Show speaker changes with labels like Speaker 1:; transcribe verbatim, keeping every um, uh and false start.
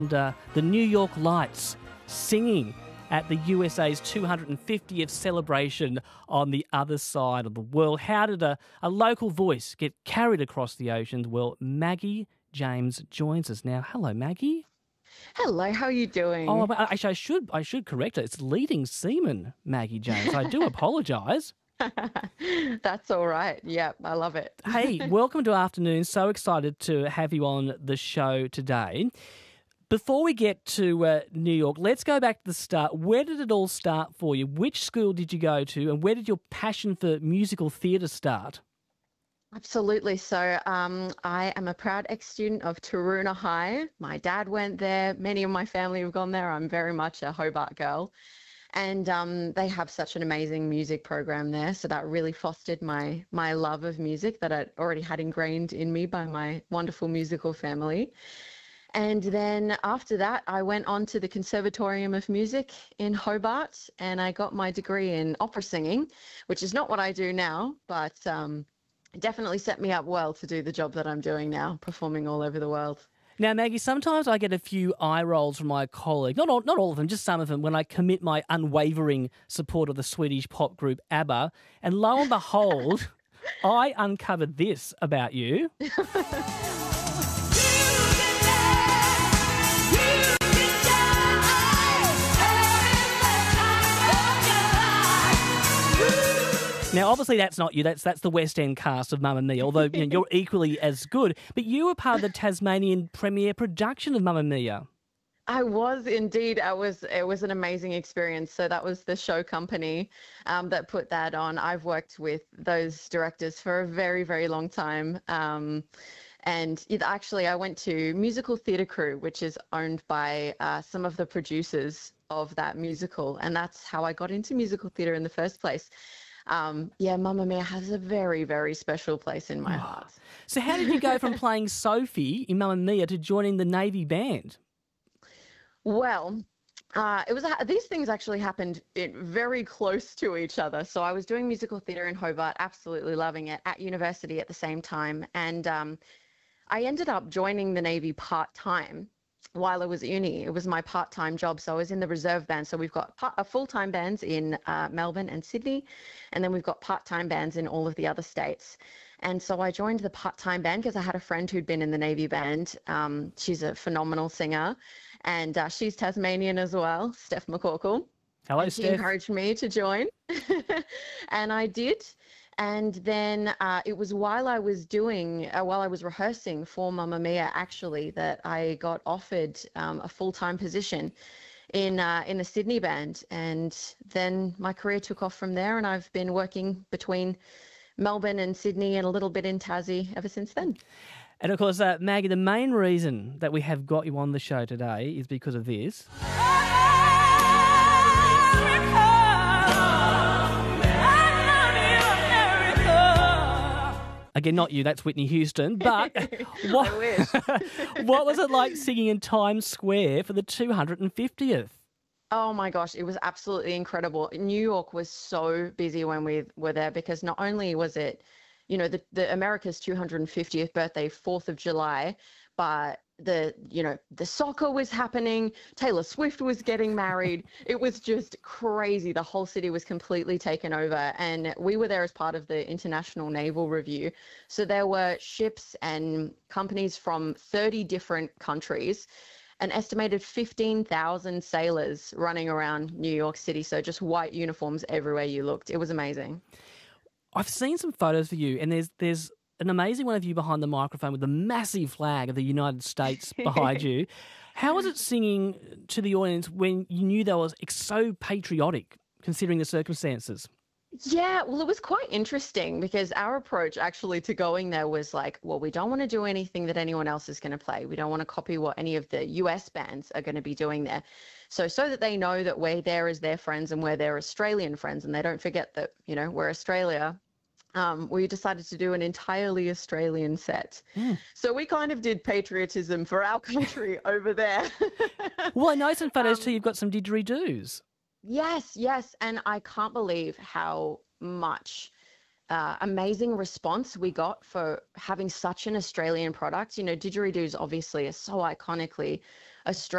Speaker 1: And, uh, the New York Lights singing at the U S A's two hundred fiftieth celebration on the other side of the world. How did a, a local voice get carried across the oceans? Well, Maggie James joins us now. Hello, Maggie.
Speaker 2: Hello, how are you doing?
Speaker 1: Oh, well, actually, I should I should correct it. It's leading seaman Maggie James. I do apologise.
Speaker 2: That's all right. Yeah, I love it.
Speaker 1: Hey, welcome to Afternoon. So excited to have you on the show today. Before we get to uh, New York, let's go back to the start. Where did it all start for you? Which school did you go to, and where did your passion for musical theatre start?
Speaker 2: Absolutely. So um, I am a proud ex-student of Taroona High. My dad went there. Many of my family have gone there. I'm very much a Hobart girl. And um, they have such an amazing music program there. So that really fostered my my love of music that I already had ingrained in me by my wonderful musical family. And then after that, I went on to the Conservatorium of Music in Hobart, and I got my degree in opera singing, which is not what I do now, but um, it definitely set me up well to do the job that I'm doing now, performing all over the world.
Speaker 1: Now, Maggie, sometimes I get a few eye rolls from my colleagues, not all, not all of them, just some of them, when I commit my unwavering support of the Swedish pop group ABBA. And lo and behold, I uncovered this about you. Now, obviously, that's not you. That's that's the West End cast of Mamma Mia, although you know, you're equally as good. But you were part of the Tasmanian premiere production of Mamma Mia.
Speaker 2: I was indeed. I was. It was an amazing experience. So that was the show company um, that put that on. I've worked with those directors for a very, very long time. Um, and it, actually, I went to Musical Theatre Crew, which is owned by uh, some of the producers of that musical. And that's how I got into musical theatre in the first place. Um, yeah, Mamma Mia has a very, very special place in my heart.
Speaker 1: So how did you go from playing Sophie in Mamma Mia to joining the Navy Band?
Speaker 2: Well, uh, it was a, these things actually happened in, very close to each other. So I was doing musical theatre in Hobart, absolutely loving it, at university at the same time. And um, I ended up joining the Navy part-time while I was at uni. It was my part-time job. So I was in the reserve band. So we've got part, uh, full-time bands in uh, Melbourne and Sydney, and then we've got part-time bands in all of the other states. And so I joined the part-time band because I had a friend who'd been in the Navy band. Um, she's a phenomenal singer, and uh, she's Tasmanian as well, Steph McCorkle.
Speaker 1: Hello,
Speaker 2: and
Speaker 1: Steph.
Speaker 2: She encouraged me to join, and I did. And then uh, it was while I was doing, uh, while I was rehearsing for Mamma Mia, actually, that I got offered um, a full-time position in uh, in the Sydney band. And then my career took off from there, and I've been working between Melbourne and Sydney and a little bit in Tassie ever since then.
Speaker 1: And of course, uh, Maggie, the main reason that we have got you on the show today is because of this. Again, not you, that's Whitney Houston, but what,
Speaker 2: I wish.
Speaker 1: What was it like singing in Times Square for the two hundred fiftieth?
Speaker 2: Oh my gosh, it was absolutely incredible. New York was so busy when we were there because not only was it, you know, the, the America's two hundred fiftieth birthday, fourth of July, but the, you know, the soccer was happening, Taylor Swift was getting married. It was just crazy. The whole city was completely taken over, and we were there as part of the International Naval Review. So there were ships and companies from thirty different countries, an estimated fifteen thousand sailors running around New York City. So just white uniforms everywhere you looked. It was amazing.
Speaker 1: I've seen some photos of you, and there's there's an amazing one of you behind the microphone with the massive flag of the United States behind you. How was it singing to the audience when you knew they were so patriotic, considering the circumstances?
Speaker 2: Yeah, well, it was quite interesting because our approach actually to going there was like, well, we don't want to do anything that anyone else is going to play. We don't want to copy what any of the U S bands are going to be doing there. So, so that they know that we're there as their friends and we're their Australian friends, and they don't forget that, you know, we're Australia. Um, we decided to do an entirely Australian set. Mm. So we kind of did patriotism for our country over there.
Speaker 1: Well, I know some photos
Speaker 2: um,
Speaker 1: too. You've got some didgeridoos.
Speaker 2: Yes, yes. And I can't believe how much uh, amazing response we got for having such an Australian product. You know, didgeridoos obviously are so iconically Australia